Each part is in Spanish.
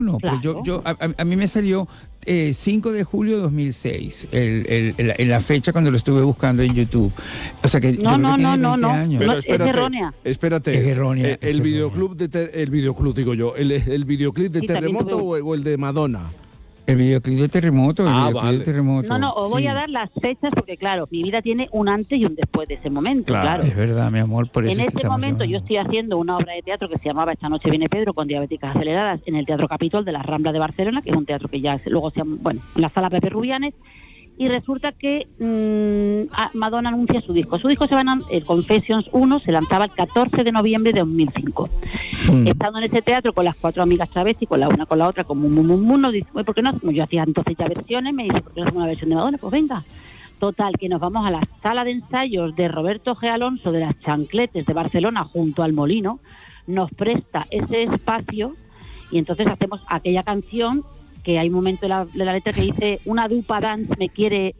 No, Claro. pues a mí me salió 5 de julio de 2006, en la fecha cuando lo estuve buscando en YouTube. O sea que yo creo que tiene 20 años. Pero No, es errónea. Espérate. Es errónea, El es videoclub el videoclub, digo yo, el videoclip de Sí, también Terremoto tuve- o el de Madonna. El videoclip de Terremoto, Vale. de Terremoto. No, os voy sí. a dar las fechas porque, claro, mi vida tiene un antes y un después de ese momento, claro. Es verdad, mi amor, por eso En es que este estamos momento yo llamando. estoy haciendo una obra de teatro que se llamaba Esta noche viene Pedro con diabéticas aceleradas en el Teatro Capitol de la Rambla de Barcelona, que es un teatro que ya luego se llama, bueno, en la Sala Pepe Rubianes, y resulta que Madonna anuncia su disco. Su disco el Confessions 1 se lanzaba el 14 de noviembre de 2005. Estando en ese teatro con las 4 amigas travestis, con la una con la otra, como nos dice, ¿por qué no? Yo hacía entonces ya versiones, me dice, ¿por qué no hacemos una versión de Madonna? Pues venga. Total, que nos vamos a la sala de ensayos de Roberto G. Alonso de las Chancletes de Barcelona, junto al Molino, nos presta ese espacio y entonces hacemos aquella canción que hay un momento de la letra que dice una dupa dance me quiere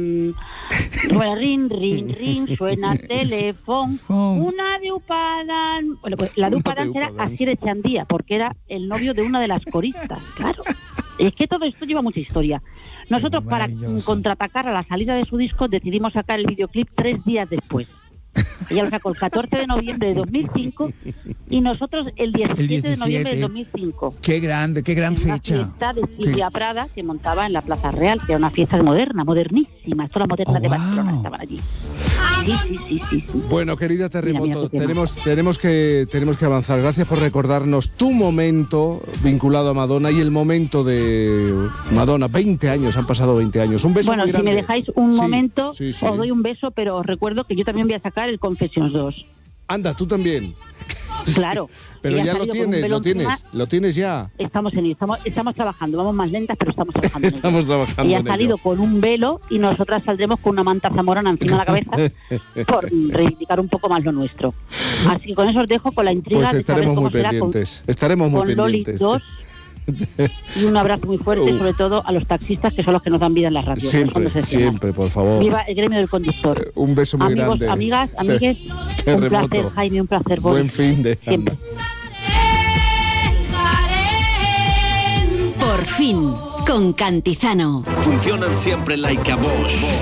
suena rin, rin, rin, suena teléfono, una dupa dance. Bueno, pues la dupa dance era Asier Echandía, porque era el novio de una de las coristas, claro. Es que todo esto lleva mucha historia. Nosotros, para contraatacar a la salida de su disco, decidimos sacar el videoclip 3 días después. Ella lo sacó el 14 de noviembre de 2005 y nosotros el 17 de noviembre de 2005. Qué grande, qué gran fecha. Una fiesta de Silvia Prada que montaba en la Plaza Real, que era una fiesta modernísima. Todas las modernas de Barcelona estaban allí. Sí. Bueno, querida Terremoto, Mira, tenemos que avanzar. Gracias por recordarnos tu momento vinculado a Madonna y el momento de Madonna. 20 años, han pasado 20 años. Un beso bueno, muy grande. si me dejáis un momento, sí. os doy un beso, pero os recuerdo que yo también voy a sacar el Confessions 2. Anda, tú también. Claro. Pero Ella ya ha lo salido con un velo encima. lo tienes ya. Estamos trabajando, vamos más lentas, pero estamos trabajando. Estamos trabajando Ella ha en salido ello. con un velo y nosotras saldremos con una manta zamorana encima de la cabeza por reivindicar un poco más lo nuestro. Así que con eso os dejo con la intriga Pues de saber estaremos cómo muy será pendientes. Estaremos muy con Loli pendientes. 2. Y un abrazo muy fuerte, sobre todo a los taxistas, que son los que nos dan vida en las radios. Siempre, por favor. Viva el gremio del conductor. Un beso muy Amigos, grande. amigas, amigues, un Terremoto. placer, Jaime, un placer. Boris. Buen fin de Siempre. Por fin, con Cantizano. Funcionan siempre like a Bosch.